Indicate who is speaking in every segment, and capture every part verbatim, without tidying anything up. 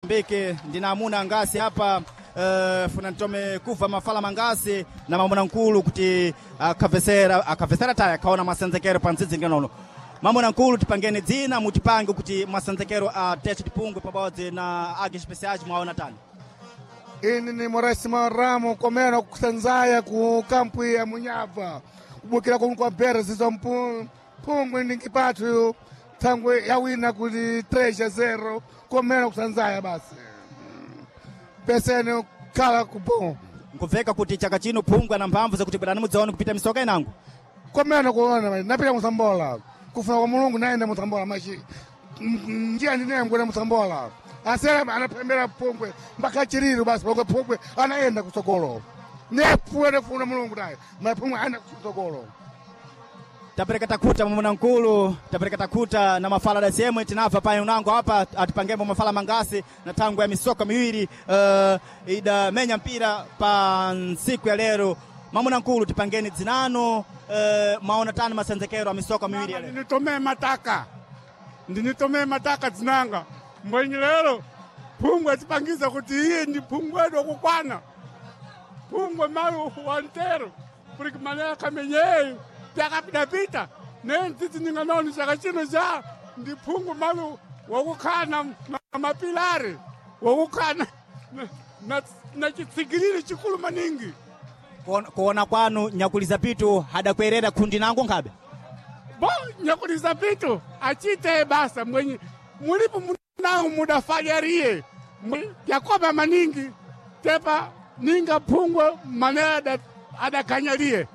Speaker 1: Mbeke ndinamuna ngasi hapa uh, funa ntome kuva mafala mangasi na mamuna nkulu kuti akavesera akavesera taya kaona masenzekero panzizi ngenono. Mamuna nkulu tipangeni dzina mutipange kuti masenzekero a teste tipungwe pabodzi na agi special mwaona tani.
Speaker 2: Ini ni Moresi Maramo komena kusanzaya ku kampu ya Munyava. Kubukira kwa kwa bera zizo mpungwe ndingipatu tangu ya wina kuti treasure zero komena kusanzaya basi. Pesene kala kupo.
Speaker 1: Nkuveka kuti chaka chino pungwe na mpamvu za kuti bwana mudzione kupita misoka inangu.
Speaker 2: Komena kuona napita Musambola. Kufuna kwa Mulungu naenda Musambola mashi. Njia ndine ngona Musambola. Asema anapembera pungwe mpaka chiriru basi pungwe pungwe anaenda kusokolo. Nepuwe funa Mulungu dai. Mapungwe anaenda kusokolo.
Speaker 1: Tapereka takuta mamuna nkulu, tapereka takuta na mafala da sehemu tinafa pa unango hapa atupangembo mafala mangasi na tangu ya misoka miwili uh, ida menya mpira pa siku ya lero. Mamuna nkulu tipangeni dzinano uh, maona tani masenzekero misoka miwili ya lero.
Speaker 3: Ndinitome mataka. Ndinitome mataka dzinanga. Mwenye lero pungwe tipangiza kuti iye ndi pungwe do kukwana. Pungwe malu wantero. Kuriki manera kamenyeyo. Pita pita nentiti ninganoni chaka chino ja ndi phungu malu wakukana na mapilari wakukana na, na, na chitsigiriri chikulu maningi.
Speaker 1: Kuona kwanu Nyakuliza Pitu hadakwerera kundi nangu nkabe?
Speaker 3: Bo Nyakuliza Pitu achite basa mwenye mulipo munangu mudafaliarie yakoba maningi tepa ninga phungwe manera adakanyarie.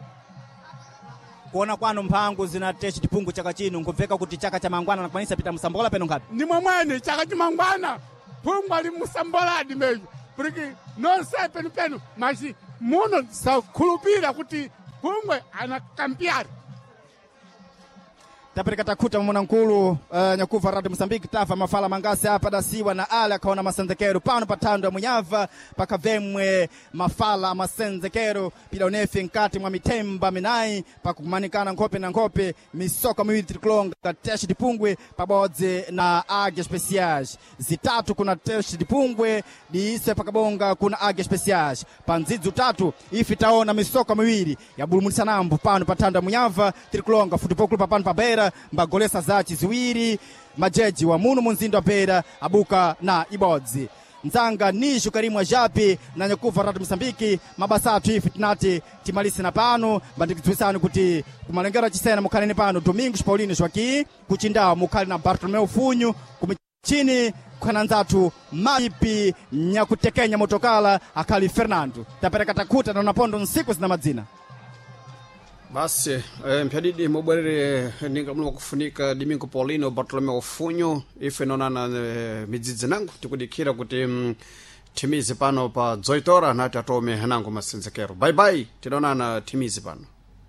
Speaker 1: Kuona kwanu mpango zina teshi tipungu chaka chino nkuveka kuti chaka cha mangwana na kwanisa pita Musambola peno ngapi?
Speaker 3: Ni mwamwene chaka cha mangwana pungu ali Musambola adi meji puriki non se penu penu mashi muno sa kulupira kuti pungwe anakampiari.
Speaker 1: Tapereka takuta mamuna nkulu uh, Nyakuva Radio Msambiki tafa mafala mangasi hapa dasiwa na ala kaona masenzekero pano patando ya Munyava pakavemwe mafala masenzekero pila unefi nkati mwa mitemba minai pakumanikana nkope na nkope misoka miwili triklonga teshi dipungwe pabodze na age special zitatu kuna teshi dipungwe diise pakabonga kuna age special panzizu tatu ifi taona misoka miwili ya bulumulisa nambu pano patando ya Munyava triklonga futipokulu papano pabera mbagolesa zachi ziwiri majeji wa munu munzindo wa Bera abuka na ibodzi nzanga nishu karimu wa japi na Nyakuva Radio Msambiki mabasatu ifi tinati timalisi na pano mbandikituisani kuti kumalengera chisena mukalini pano Domingos Paulino Joaquim kuchindawa mukali na Bartolomeu Funyu kumichini kwananzatu maipi Nyakutekenya motokala akali Fernando tapereka takuta na unapondo nsiku zina madzina.
Speaker 4: Basi eh, mpyadidi mobwerere ninga mulu kufunika Domingo Paulino Bartolomeu Funyu ife nonana eh, midzidzi nangu tikudikira kuti mm, timizi pano pa Zoitora nati atome hanangu masenzekero. Bye bye tinonana timizi pano.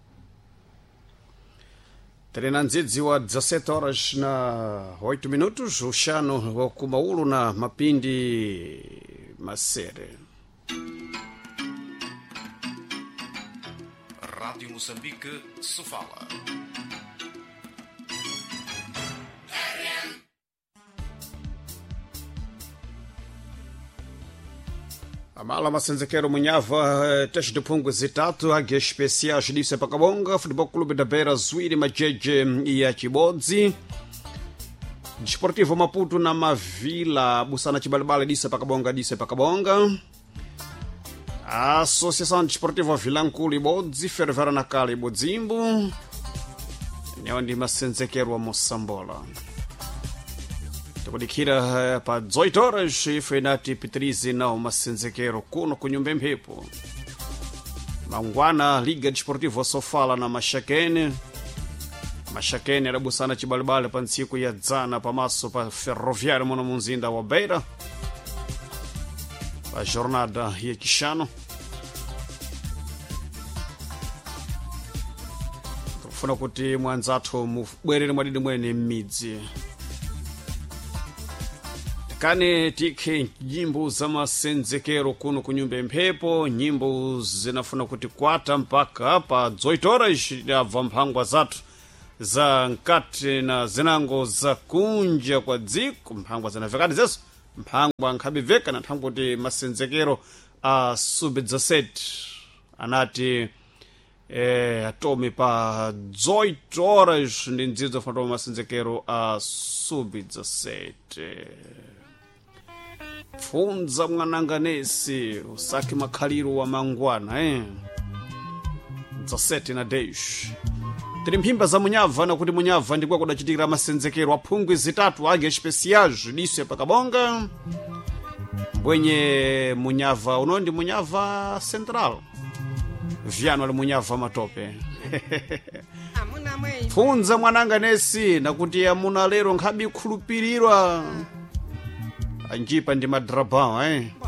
Speaker 4: Terena nzidzi wa dezessete horas na oito minutos ushano wa kumaulu na mapindi masere.
Speaker 5: Rádio Moçambique se fala.
Speaker 4: Amala masenzekero Munyava teshi dipungu zitatu age especial dise pakabonga Futebol Clube da Beira zwiri majeje ya chibodzi Desportivo Maputo na Mavila busana chibalibale dise pakabonga dise pakabonga Associação Desportiva Vilankulu ibodzi Fervera na Kala ibodzimbo Neo ndi masenzekero wa Musambola tikudikira pa dezoito horas ife nati pitirizi nao masenzekero kuno kunyumba mphepo mangwana Liga Desportiva Sofala na Mashakene Mashakene adabusana chibalibale pa ntsiku ya dzana pamaso pa Ferroviário muno munzinda wa Beira pa jornada ya kishano tufuna kuti mwanzathu mubwerere mwadidi mwene mmidzi kane tike nyimbo za masenzekero kuno kunyumba mphepo nyimbo zinafuna kuti kwata mpaka hapa dezoito horas yabva mphangwa zathu za nkati na zinango za kunja kwa dziko mphangwa zinavekadi zeso mphangwa nkhabiveka na nthambo kuti masenzekero a sub dezessete anati eh, atome pa dezoito horas ndi ndzidzo fanatoma masenzekero a sub dezessete. Pfunza mwananganesi usaki makhaliro wa mangwana eh dezessete na dez. Tiri mphimba za munyava na kuti munyava ndikuwa kudachitikira masenzekero aphungwi zitatu age especiais diso pakabonga mbwenye munyava uno ndi munyava central vyano ali munyava matope. Pfunza mwananganesi na kuti amuna lero nkhabi khulupirirwa anjipa ndi madrabao eh